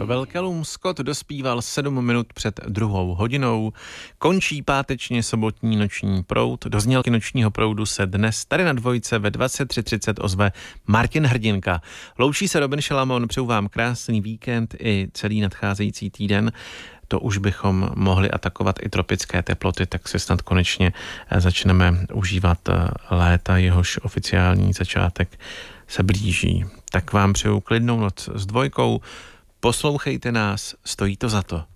Pavel Callum Scott dospíval 7 minut před 2:00. Končí pátečně sobotní noční proud. Do znělky nočního proudu se dnes tady na Dvojce ve 23:30 ozve Martin Hrdinka. Loučí se Robin Šalamon, přeju vám krásný víkend i celý nadcházející týden. To už bychom mohli atakovat i tropické teploty, tak si snad konečně začneme užívat léta, jehož oficiální začátek se blíží. Tak vám přeju klidnou noc s Dvojkou. Poslouchejte nás, stojí to za to.